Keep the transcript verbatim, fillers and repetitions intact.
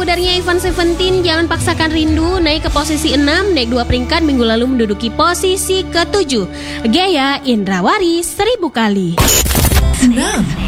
Populernya Ivan Seventeen, Jangan Paksakan Rindu, naik ke posisi enam, naik dua peringkat minggu lalu menduduki posisi ketujuh. Gaya Indrawari Seribu Kali. enam.